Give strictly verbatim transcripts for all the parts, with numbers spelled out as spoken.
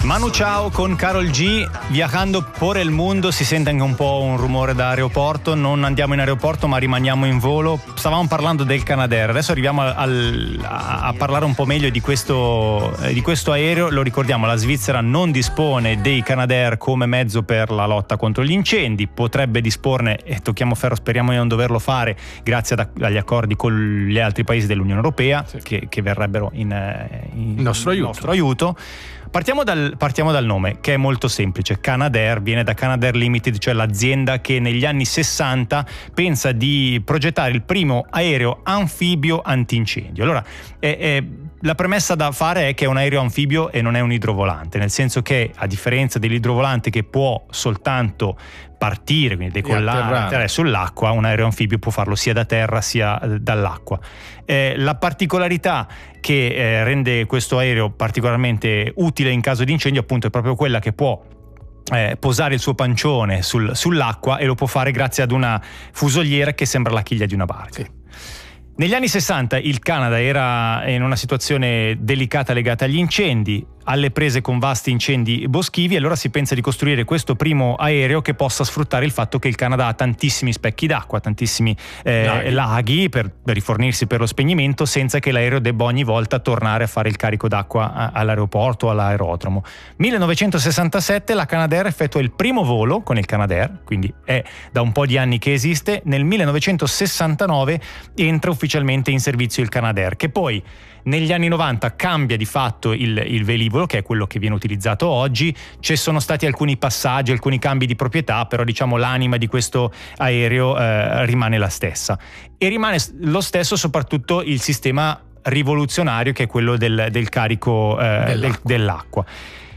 Manu ciao con Carol G. Viajando por el mundo, si sente anche un po' un rumore da aeroporto. Non andiamo in aeroporto ma rimaniamo in volo. Stavamo parlando del Canadair, adesso arriviamo al, a, a parlare un po' meglio di questo, eh, di questo aereo. Lo ricordiamo, la Svizzera non dispone dei Canadair come mezzo per la lotta contro gli incendi, potrebbe disporne, e tocchiamo ferro, speriamo di non doverlo fare, grazie ad, agli accordi con gli altri paesi dell'Unione Europea, sì, che, che verrebbero in, in nostro aiuto. nostro aiuto. Partiamo dal, partiamo dal nome, che è molto semplice. Canadair viene da Canadair Limited, cioè l'azienda che negli anni sessanta pensa di progettare il primo aereo anfibio antincendio. Allora, è, è, la premessa da fare è che è un aereo anfibio e non è un idrovolante, nel senso che, a differenza dell'idrovolante che può soltanto partire, quindi decollare sull'acqua, un aereo anfibio può farlo sia da terra sia dall'acqua. Eh, la particolarità che eh, rende questo aereo particolarmente utile in caso di incendio, appunto, è proprio quella che può eh, posare il suo pancione sul, sull'acqua, e lo può fare grazie ad una fusoliera che sembra la chiglia di una barca. Sì. Negli anni sessanta il Canada era in una situazione delicata legata agli incendi, alle prese con vasti incendi boschivi, e allora si pensa di costruire questo primo aereo che possa sfruttare il fatto che il Canada ha tantissimi specchi d'acqua, tantissimi eh, laghi, laghi per, per rifornirsi per lo spegnimento, senza che l'aereo debba ogni volta tornare a fare il carico d'acqua a, all'aeroporto o all'aerodromo. millenovecentosessantasette la Canadair effettua il primo volo con il Canadair, quindi è da un po' di anni che esiste. Nel millenovecentosessantanove entra ufficialmente in servizio il Canadair, che poi negli anni novanta cambia di fatto il, il velivolo, che è quello che viene utilizzato oggi. Ci sono stati alcuni passaggi, alcuni cambi di proprietà, però diciamo l'anima di questo aereo eh, rimane la stessa. E rimane lo stesso soprattutto il sistema rivoluzionario, che è quello del, del carico eh, dell'acqua. Del, dell'acqua.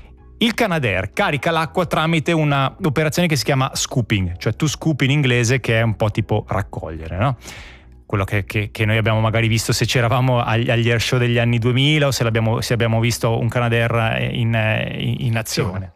Il Canadair carica l'acqua tramite una operazione che si chiama scooping, cioè to scoop in inglese, che è un po' tipo raccogliere, no? Quello che, che, che noi abbiamo magari visto se c'eravamo agli, agli air show degli anni duemila, o se, l'abbiamo, se abbiamo visto un Canadair in, in, in azione.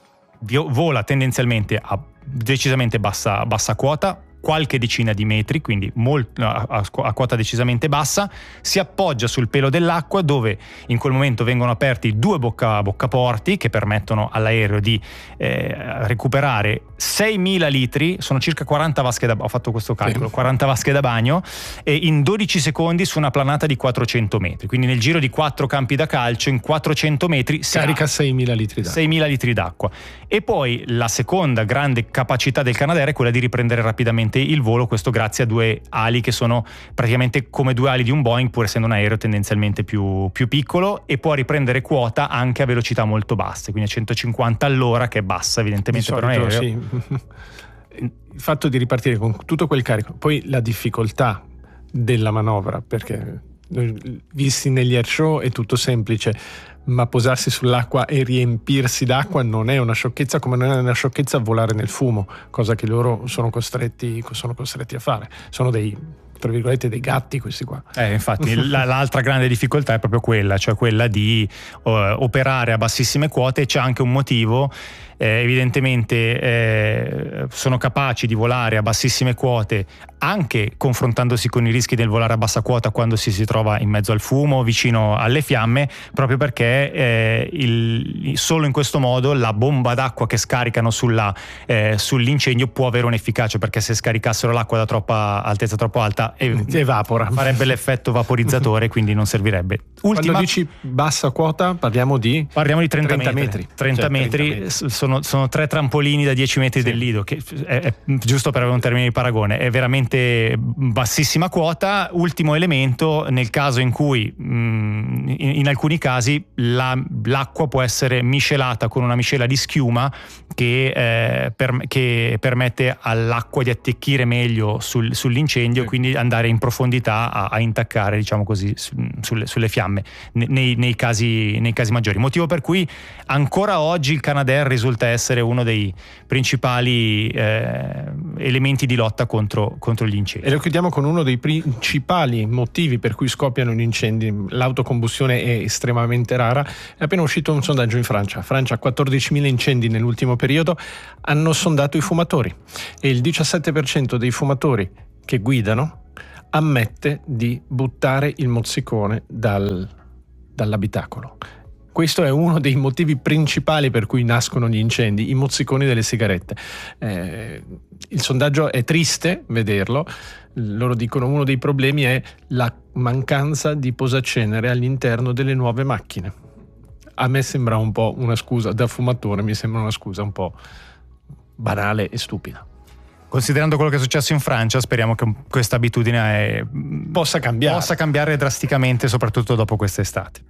Vola tendenzialmente a decisamente bassa, bassa quota, qualche decina di metri, quindi molto, a, a quota decisamente bassa, si appoggia sul pelo dell'acqua, dove in quel momento vengono aperti due bocca, boccaporti che permettono all'aereo di eh, recuperare seimila litri, sono circa quaranta vasche da, ho fatto questo calcolo, sì. quaranta vasche da bagno, e in dodici secondi su una planata di quattrocento metri, quindi nel giro di quattro campi da calcio, in quattrocento metri si carica seimila litri d'acqua. seimila litri d'acqua. E poi la seconda grande capacità del Canadair è quella di riprendere rapidamente il volo, questo grazie a due ali che sono praticamente come due ali di un Boeing, pur essendo un aereo tendenzialmente più, più piccolo, e può riprendere quota anche a velocità molto basse, quindi a centocinquanta all'ora, che è bassa evidentemente per un aereo. Sì. Il fatto di ripartire con tutto quel carico, poi la difficoltà della manovra, perché visti negli air show è tutto semplice, ma posarsi sull'acqua e riempirsi d'acqua non è una sciocchezza, come non è una sciocchezza volare nel fumo, cosa che loro sono costretti, sono costretti a fare. Sono dei, tra virgolette, dei gatti questi qua. Eh, infatti la, l'altra grande difficoltà è proprio quella, cioè quella di uh, operare a bassissime quote. C'è anche un motivo. Eh, evidentemente eh, sono capaci di volare a bassissime quote anche confrontandosi con i rischi del volare a bassa quota quando si si trova in mezzo al fumo, vicino alle fiamme, proprio perché eh, il, solo in questo modo la bomba d'acqua che scaricano sulla, eh, sull'incendio può avere un'efficacia, perché se scaricassero l'acqua da troppa altezza troppo alta ev- evapora, farebbe l'effetto vaporizzatore, quindi non servirebbe. Ultima, quando dici bassa quota parliamo di parliamo di trenta, trenta metri, metri. trenta Cioè, metri, trenta metri. Sono, sono tre trampolini da dieci metri, sì, del lido, che è, è, giusto per avere un termine di paragone, è veramente bassissima quota. Ultimo elemento, nel caso in cui mh, in, in alcuni casi la, l'acqua può essere miscelata con una miscela di schiuma che, eh, per, che permette all'acqua di attecchire meglio sul, sull'incendio, sì, quindi andare in profondità a, a intaccare, diciamo così, su, sulle, sulle fiamme nei, nei, casi, nei casi maggiori, motivo per cui ancora oggi il Canadair risulta essere uno dei principali eh, elementi di lotta contro, contro gli incendi. E lo chiudiamo con uno dei principali motivi per cui scoppiano gli incendi. L'autocombustione è estremamente rara. È appena uscito un sondaggio in Francia. Francia ha quattordicimila incendi nell'ultimo periodo. Hanno sondato i fumatori e il diciassette per cento dei fumatori che guidano ammette di buttare il mozzicone dal, dall'abitacolo. questo è uno dei motivi principali per cui nascono gli incendi, i mozziconi delle sigarette. Eh, il sondaggio è triste vederlo. Loro dicono uno dei problemi è la mancanza di posacenere all'interno delle nuove macchine. A me sembra un po' una scusa, da fumatore mi sembra una scusa un po' banale e stupida. Considerando quello che è successo in Francia, speriamo che questa abitudine è, possa cambiare. possa cambiare drasticamente, soprattutto dopo quest'estate.